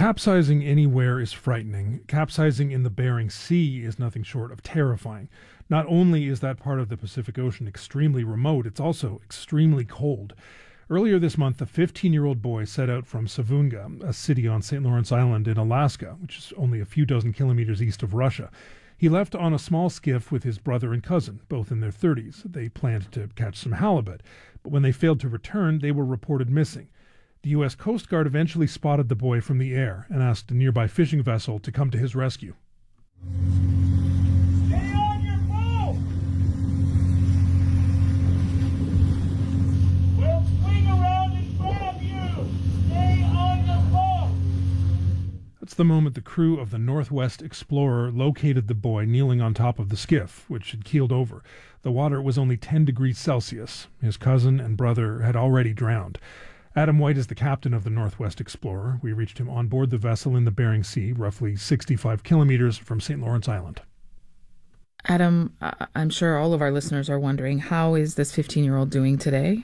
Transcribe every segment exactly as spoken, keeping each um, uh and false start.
Capsizing anywhere is frightening. Capsizing in the Bering Sea is nothing short of terrifying. Not only is that part of the Pacific Ocean extremely remote, it's also extremely cold. Earlier this month, a fifteen-year-old boy set out from Savunga, a city on Saint Lawrence Island in Alaska, which is only a few dozen kilometers east of Russia. He left on a small skiff with his brother and cousin, both in their thirties. They planned to catch some halibut, but when they failed to return, they were reported missing. The U S Coast Guard eventually spotted the boy from the air and asked a nearby fishing vessel to come to his rescue. Stay on your boat! We'll swing around and grab you! Stay on your boat! That's the moment the crew of the Northwest Explorer located the boy kneeling on top of the skiff, which had keeled over. The water was only ten degrees Celsius. His cousin and brother had already drowned. Adam White is the captain of the Northwest Explorer. We reached him on board the vessel in the Bering Sea, roughly sixty-five kilometers from Saint Lawrence Island. Adam, I'm sure all of our listeners are wondering, how is this fifteen-year-old doing today?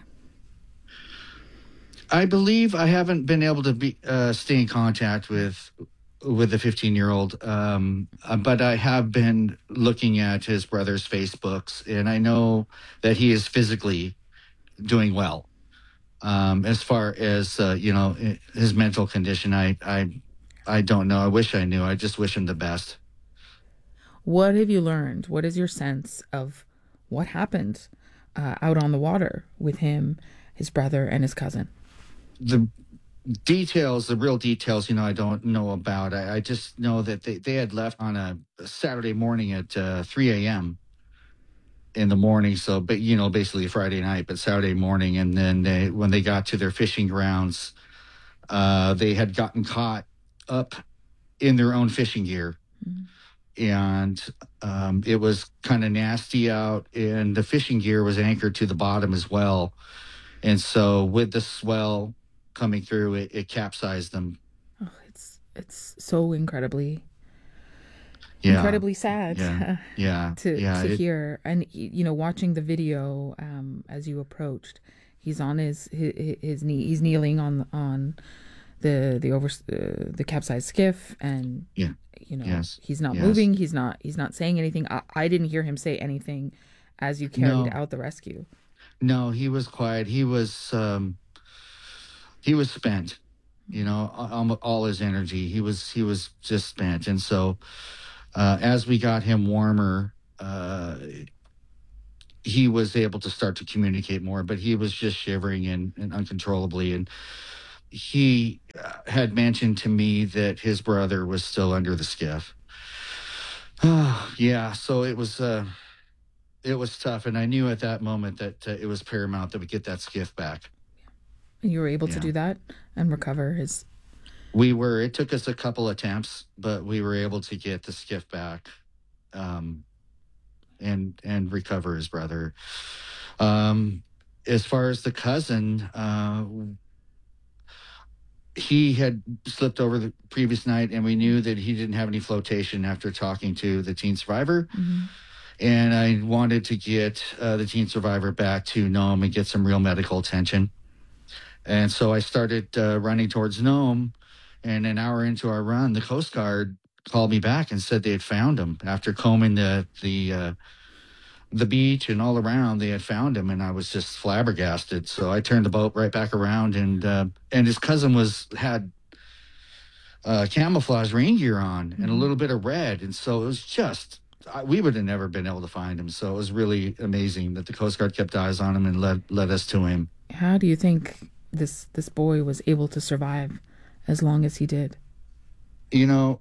I believe I haven't been able to be uh, stay in contact with with the fifteen-year-old, um, but I have been looking at his brother's Facebooks, and I know that he is physically doing well. Um, as far as, uh, you know, his mental condition, I, I, I don't know. I wish I knew. I just wish him the best. What have you learned? What is your sense of what happened uh, out on the water with him, his brother, and his cousin? The details, the real details, you know, I don't know about. I, I just know that they, they had left on a Saturday morning at uh, three a.m. in the morning, so but you know basically Friday night, but Saturday morning, and then they, when they got to their fishing grounds, uh, they had gotten caught up in their own fishing gear, mm-hmm. and um, it was kind of nasty out, and the fishing gear was anchored to the bottom as well, and so with the swell coming through, it, it capsized them. Oh, it's it's so incredibly. Yeah. Incredibly sad yeah. Yeah. to, yeah. to it, hear. And, you know, watching the video um, as you approached, he's on his, his, his knee, he's kneeling on, on the, the over, uh, the capsized skiff. And, yeah. you know, yes. he's not yes. moving. He's not, he's not saying anything. I, I didn't hear him say anything as you carried no. out the rescue. No, he was quiet. He was, um, he was spent, you know, all, all his energy. He was, he was just spent. And so, Uh, as we got him warmer, uh, he was able to start to communicate more, but he was just shivering and, and uncontrollably. And he uh, had mentioned to me that his brother was still under the skiff. yeah, so it was uh, it was tough. And I knew at that moment that uh, it was paramount that we get that skiff back. You were able yeah. to do that and recover his... We were. It took us a couple attempts, but we were able to get the skiff back, um, and and recover his brother. Um, as far as the cousin, uh, he had slipped over the previous night, and we knew that he didn't have any flotation after talking to the teen survivor. Mm-hmm. And I wanted to get uh, the teen survivor back to Nome and get some real medical attention. And so I started uh, running towards Nome. And an hour into our run, the Coast Guard called me back and said they had found him. After combing the the uh, the beach and all around, they had found him, and I was just flabbergasted. So I turned the boat right back around, and uh, and his cousin was had uh, camouflage rain gear on and a little bit of red, and so it was just I, we would have never been able to find him. So it was really amazing that the Coast Guard kept eyes on him and led led us to him. How do you think this this boy was able to survive as long as he did? You know,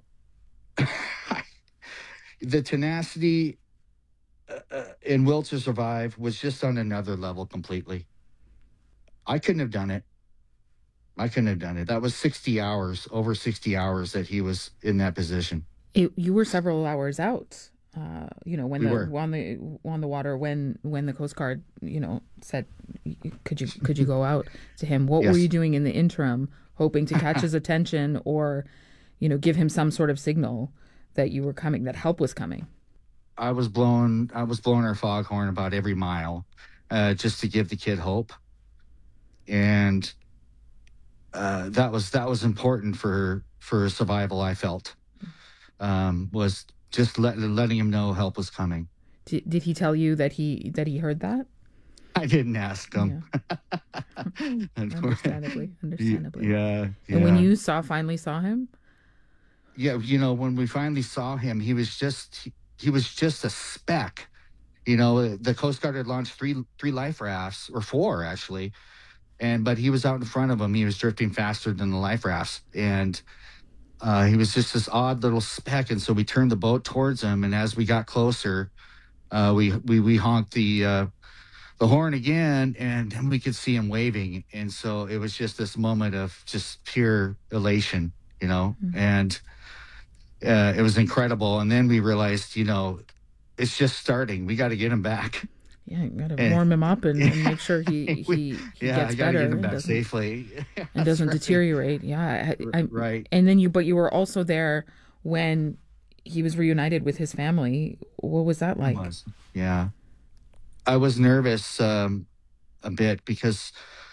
the tenacity uh, and will to survive was just on another level completely. I couldn't have done it. I couldn't have done it. That was sixty hours, over sixty hours that he was in that position. It, you were several hours out, uh, you know, when we the were. on the on the water when when the Coast Guard, you know, said, could you could you go out to him? What Yes. were you doing in the interim, hoping to catch his attention or, you know, give him some sort of signal that you were coming, that help was coming? I was blowing, I was blowing our foghorn about every mile, uh, just to give the kid hope. And uh, that was that was important for for survival. I felt um, was just let, letting him know help was coming. Did, did he tell you that he that he heard that? I didn't ask him. Yeah. understandably, understandably. Yeah, yeah. And when you saw finally saw him, yeah, you know, when we finally saw him, he was just he, he was just a speck. You know, the Coast Guard had launched three three life rafts, or four actually, and but he was out in front of them. He was drifting faster than the life rafts, and uh, he was just this odd little speck. And so we turned the boat towards him, and as we got closer, uh, we we we honked the uh, the horn again, and then we could see him waving. And so it was just this moment of just pure elation, you know, mm-hmm. and uh, it was incredible. And then we realized, you know, it's just starting. We got to get him back. Yeah, you got to warm him up and, and make sure he he, we, he yeah, gets I gotta better get him back and safely and doesn't right. deteriorate. Yeah, I, I, right. And then you, but you were also there when he was reunited with his family. What was that like? It was. Yeah, I was nervous um, a bit because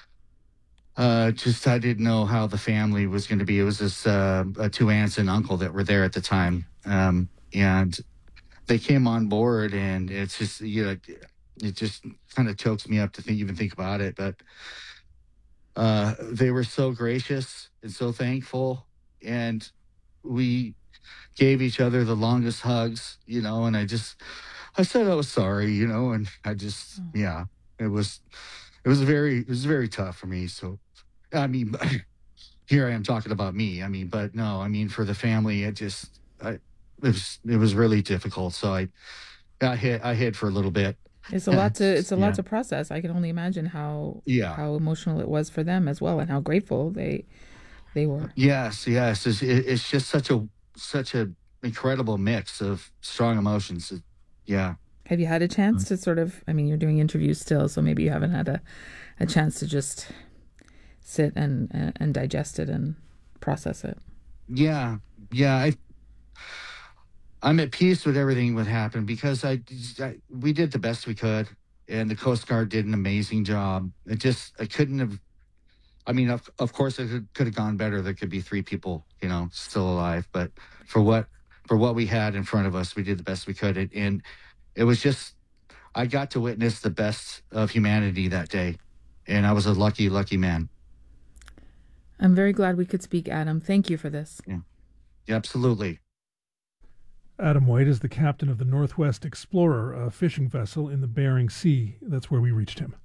uh, just I didn't know how the family was going to be. It was this uh, uh, two aunts and uncle that were there at the time, um, and they came on board, and it's just, you know, it just kind of chokes me up to think, even think about it. But uh, they were so gracious and so thankful, and we gave each other the longest hugs, you know, and I just, I said I was sorry, you know, and I just, oh. yeah, it was, it was very, it was very tough for me. So, I mean, here I am talking about me. I mean, but no, I mean, for the family, it just, I, it was, it was really difficult. So I, I hid, I hid for a little bit. It's a lot to, it's a yeah. lot to process. I can only imagine how, yeah. how emotional it was for them as well, and how grateful they, they were. Yes, yes. It's, it's just such a, such a incredible mix of strong emotions. Yeah. Have you had a chance to sort of, I mean, you're doing interviews still, so maybe you haven't had a, a chance to just sit and, and, and digest it and process it. Yeah. Yeah. I, I'm at peace with everything that happened because I, I, we did the best we could, and the Coast Guard did an amazing job. It just, I couldn't have, I mean, of, of course it could, could have gone better. There could be three people, you know, still alive, but for what, for what we had in front of us, we did the best we could. And, and it was just, I got to witness the best of humanity that day. And I was a lucky, lucky man. I'm very glad we could speak, Adam. Thank you for this. Yeah, yeah, absolutely. Adam White is the captain of the Northwest Explorer, a fishing vessel in the Bering Sea. That's where we reached him.